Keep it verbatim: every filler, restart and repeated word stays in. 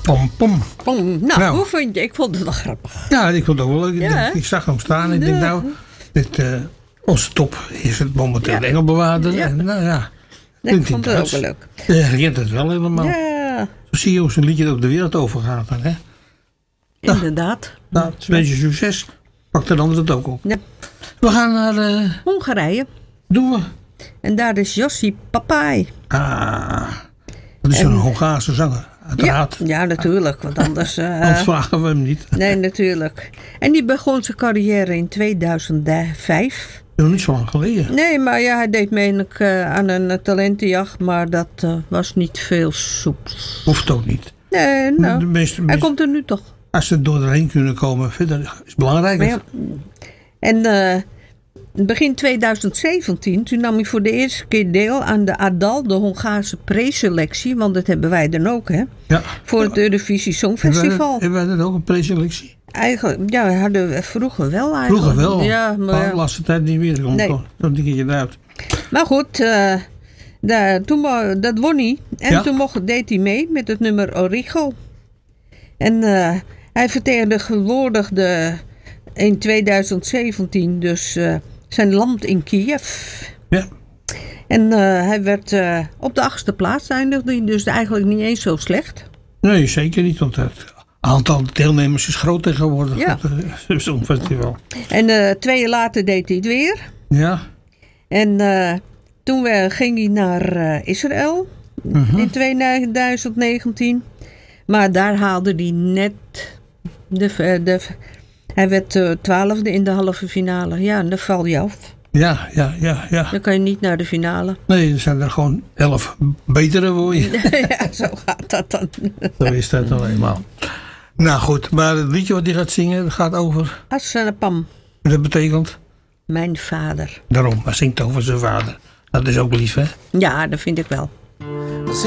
Pom, pom. Pom. Nou, Nou. hoe vond je? Ik vond het wel grappig. Ja, ik vond het ook wel leuk. Ik, Ja, denk- hè? ik zag hem staan en ik denk, Ja. nou, dit, uh, onze top is het momenteel Ja. de Engelbewaarder. Ja. En nou ja, Nee, ik klinkt vond het ook in wel Duits. leuk. Je herkent het wel helemaal. Ja, Zo zie je hoe zo'n liedje ook de wereld over gaat. Dan, hè? inderdaad. Nou, het is een beetje succes. Pakt de ander het ook op. Ja. We gaan naar, uh, Hongarije. doen we. En daar is Jossi Papai. Ah, dat is En- een Hongaarse zanger, Ja, uiteraard. ja, natuurlijk. Want anders... eh, Anders vragen we hem niet. nee, natuurlijk. En die begon zijn carrière in tweeduizend vijf. Nog niet zo lang geleden. Nee, maar ja, hij deed meen ik uh, aan een uh, talentenjacht. Maar dat uh, was niet veel soeps. Hoeft ook niet. Nee, nou. De meeste, Hij komt er nu toch. Als ze door erheen kunnen komen, verder is het belangrijk. Maar ja, en uh, begin tweeduizend zeventien, toen nam hij voor de eerste keer deel aan de ADAL, de Hongaarse preselectie. Want dat hebben wij dan ook, hè. Ja. Voor het Eurovisie Songfestival. Hebben wij dat, hebben wij dat ook, een preselectie? Eigenlijk, ja, hadden we vroeger wel eigenlijk. Vroeger wel. Ja, maar, maar ja. de laatste tijd niet meer. Komt Nee. toch zo'n dingetje eruit. maar goed, uh, daar, toen, mo- dat won hij. En Ja. toen mocht, deed hij mee met het nummer Origo. En uh, hij vertegenwoordigde in tweeduizend zeventien dus uh, zijn land in Kiev. Ja. En uh, hij werd uh, op de achtste plaats eindigde hij, dus eigenlijk niet eens zo slecht. Nee, zeker niet. Want het aantal deelnemers is groot tegenwoordig. Ja. Op het Songfestival. En uh, twee jaar later deed hij het weer. Ja. En uh, toen we, ging hij naar uh, Israël Uh-huh. in tweeduizend negentien. Maar daar haalde hij net de... de hij werd uh, twaalfde in de halve finale. Ja, en dan val je af. Ja, ja, ja, ja. Dan kan je niet naar de finale. Nee, er zijn er gewoon elf betere voor je. Ja, zo gaat dat dan. Zo is dat dan eenmaal. Nou goed, maar het liedje wat hij gaat zingen, dat gaat over. Assanapam, Dat betekent, mijn vader. daarom, hij zingt over zijn vader. Dat is ook lief, hè? Ja, dat vind ik wel.